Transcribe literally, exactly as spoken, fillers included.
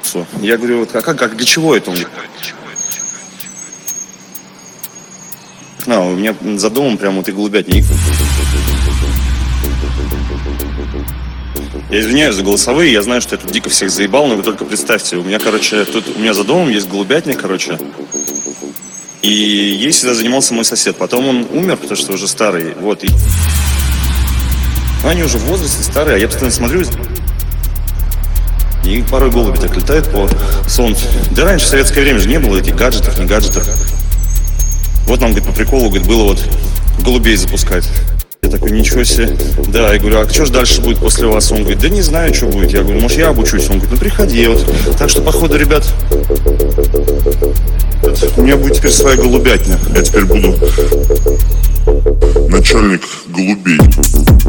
курицу. Я говорю, вот, а как, как, для чего это? Он говорит, а, у меня за домом прям вот и голубятник. Я извиняюсь за голосовые, я знаю, что я тут дико всех заебал, но вы только представьте, у меня, короче, тут у меня за домом есть голубятник, короче, и ей всегда занимался мой сосед. Потом он умер, потому что уже старый, вот, и... Они уже в возрасте старые, а я постоянно смотрю, и порой голуби так летают по солнцу. Да раньше в советское время же не было этих гаджетов, не гаджетов. Вот нам, говорит, по приколу, говорит, было вот голубей запускать. Я такой, ничего себе. Да, я говорю, а что же дальше будет после вас? Он говорит, да не знаю, что будет. Я говорю, может, я обучусь? Он говорит, ну приходи. Вот. Так что, походу, ребят, У меня будет теперь своя голубятня. Я теперь буду начальник голубей.